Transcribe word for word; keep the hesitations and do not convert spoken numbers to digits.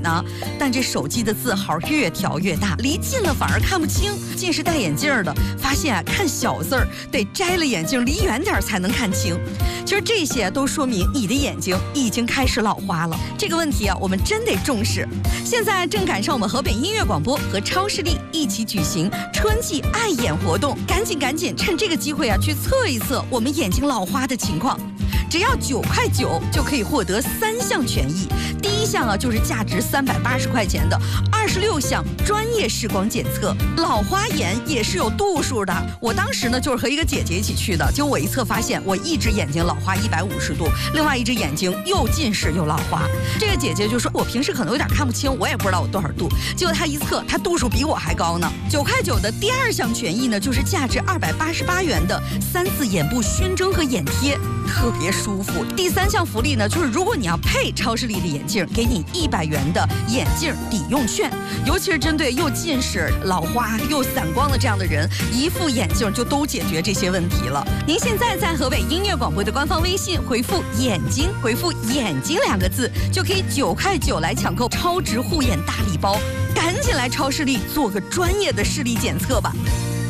呢，但这手机的字号越调越大，离近了反而看不清。近视戴眼镜的发现啊，看小字儿得摘了眼镜离远点才能看清。其实这些都说明你的眼睛已经开始老花了。这个问题啊，我们真得重视。现在正赶上我们河北音乐广播和超视力一起举行春季爱眼活动，赶紧赶紧趁这个机会啊，去测一测我们眼睛老花的情况。只要九块九就可以获得三项权益。第一项啊，就是价值三百八十块钱的二十六项专业视光检测。老花眼也是有度数的。我当时呢，就是和一个姐姐一起去的，结果我一测发现，我一只眼睛老花一百五十度，另外一只眼睛又近视又老花。这个姐姐就说，我平时可能有点看不清，我也不知道我多少度。结果她一测，她度数比我还高呢。九块九的第二项权益呢，就是价值二百八十八元的三次眼部熏蒸和眼贴，特别舒服。第三项福利呢，就是如果你要配超视力的眼镜，给你一百元的眼镜抵用券。尤其是针对又近视、老花又散光的这样的人，一副眼镜就都解决这些问题了。您现在在河北音乐广播的官方微信回复“眼睛”，回复“眼睛”两个字，就可以九块九来抢购超值护眼大礼包。赶紧来超视力做个专业的视力检测吧。